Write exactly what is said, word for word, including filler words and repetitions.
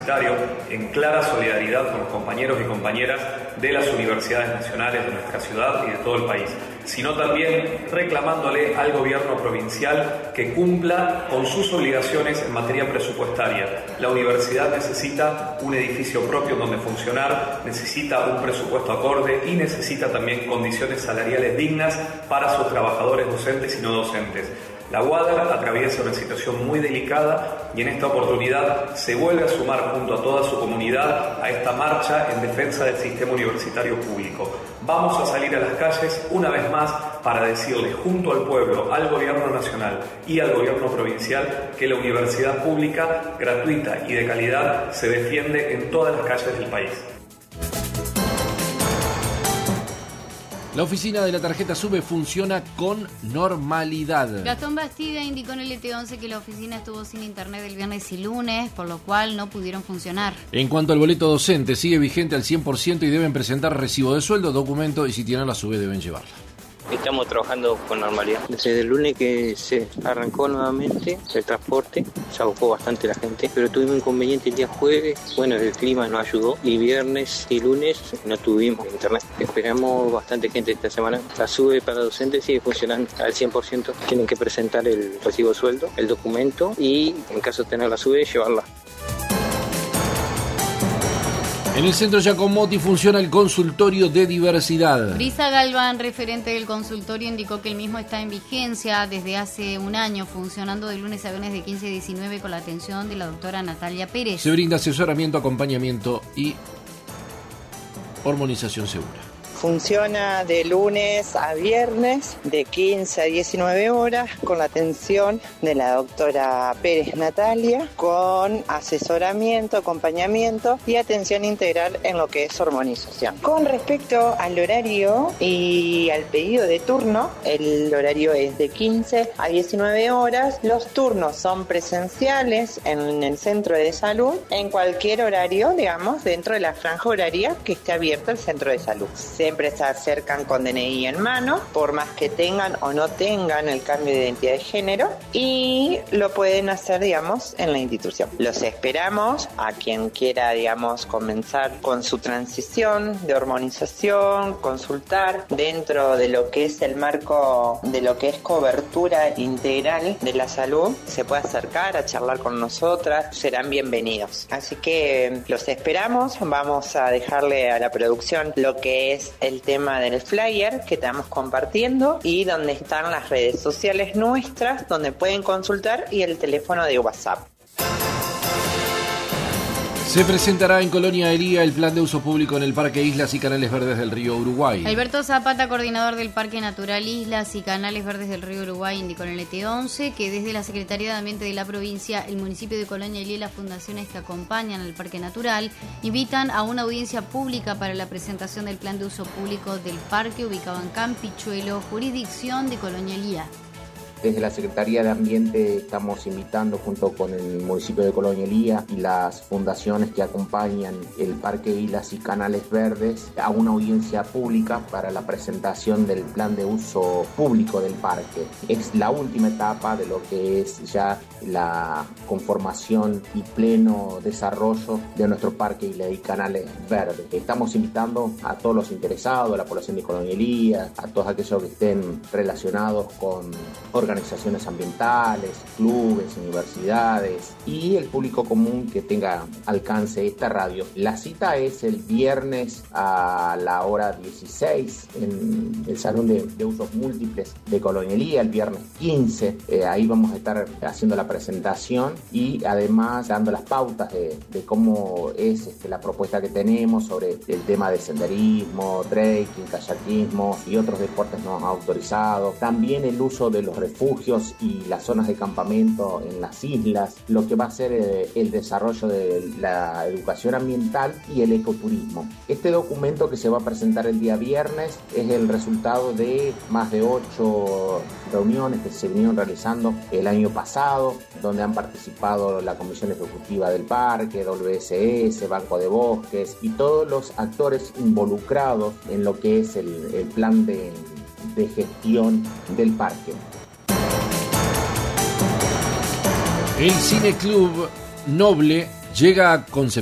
En clara solidaridad con los compañeros y compañeras de las universidades nacionales de nuestra ciudad y de todo el país, sino también reclamándole al gobierno provincial que cumpla con sus obligaciones en materia presupuestaria. La universidad necesita un edificio propio donde funcionar, necesita un presupuesto acorde y necesita también condiciones salariales dignas para sus trabajadores docentes y no docentes. La U A D E R atraviesa una situación muy delicada y en esta oportunidad se vuelve a sumar junto a toda su comunidad a esta marcha en defensa del sistema universitario público. Vamos a salir a las calles una vez más para decirle junto al pueblo, al gobierno nacional y al gobierno provincial que la universidad pública, gratuita y de calidad se defiende en todas las calles del país. La oficina de la tarjeta SUBE funciona con normalidad. Gastón Bastida indicó en el E T once que la oficina estuvo sin internet el viernes y lunes, por lo cual no pudieron funcionar. En cuanto al boleto docente, sigue vigente al cien por ciento y deben presentar recibo de sueldo, documento y si tienen la SUBE deben llevarla. Estamos trabajando con normalidad. Desde el lunes que se arrancó nuevamente el transporte, se agotó bastante la gente, pero tuvimos inconveniente el día jueves, bueno, el clima no ayudó, y viernes y lunes no tuvimos internet. Esperamos bastante gente esta semana. La SUBE para docentes sigue funcionando al cien por ciento. Tienen que presentar el recibo de sueldo, el documento y, en caso de tener la SUBE, llevarla. En el Centro Giacomotti funciona el consultorio de diversidad. Brisa Galván, referente del consultorio, indicó que el mismo está en vigencia desde hace un año, funcionando de lunes a viernes de quince a diecinueve con la atención de la doctora Natalia Pérez. Se brinda asesoramiento, acompañamiento y hormonización segura. Funciona de lunes a viernes de quince a diecinueve horas con la atención de la doctora Pérez Natalia, con asesoramiento, acompañamiento y atención integral en lo que es hormonización. Con respecto al horario y al pedido de turno, el horario es de quince a diecinueve horas. Los turnos son presenciales en el centro de salud en cualquier horario, digamos, dentro de la franja horaria que esté abierta el centro de salud. Se Siempre se acercan con D N I en mano, por más que tengan o no tengan el cambio de identidad de género, y lo pueden hacer, digamos, en la institución. Los esperamos a quien quiera, digamos, comenzar con su transición de hormonización, consultar dentro de lo que es el marco de lo que es cobertura integral de la salud, se puede acercar a charlar con nosotras, serán bienvenidos. Así que los esperamos, vamos a dejarle a la producción lo que es el tema del flyer que estamos compartiendo y donde están las redes sociales nuestras, donde pueden consultar, y el teléfono de WhatsApp. Se presentará en Colonia Elía el plan de uso público en el Parque Islas y Canales Verdes del Río Uruguay. Alberto Zapata, coordinador del Parque Natural Islas y Canales Verdes del Río Uruguay, indicó en el E T once que desde la Secretaría de Ambiente de la provincia, el municipio de Colonia Elía y las fundaciones que acompañan al Parque Natural invitan a una audiencia pública para la presentación del plan de uso público del parque ubicado en Campichuelo, jurisdicción de Colonia Elía. Desde la Secretaría de Ambiente estamos invitando, junto con el municipio de Colonia Elía y las fundaciones que acompañan el Parque Islas y Canales Verdes, a una audiencia pública para la presentación del plan de uso público del parque. Es la última etapa de lo que es ya la conformación y pleno desarrollo de nuestro Parque Islas y Canales Verdes. Estamos invitando a todos los interesados, a la población de Colonia Elía, a todos aquellos que estén relacionados con organizaciones organizaciones ambientales, clubes, universidades y el público común que tenga alcance esta radio. La cita es el viernes a la hora dieciséis en el Salón de, de Usos Múltiples de Colonia Elía, el viernes quince. Eh, ahí vamos a estar haciendo la presentación y además dando las pautas de, de cómo es este, la propuesta que tenemos sobre el tema de senderismo, trekking, kayakismo y otros deportes no autorizados. También el uso de los refugios y las zonas de campamento en las islas, lo que va a ser eh, el desarrollo de la educación ambiental y el ecoturismo. Este documento que se va a presentar el día viernes es el resultado de más de ocho reuniones que se vinieron realizando el año pasado, donde han participado la Comisión Ejecutiva del Parque, W S S, Banco de Bosques y todos los actores involucrados en lo que es el, el plan de, de gestión del parque. El Cine Club Noble Llega a Concepción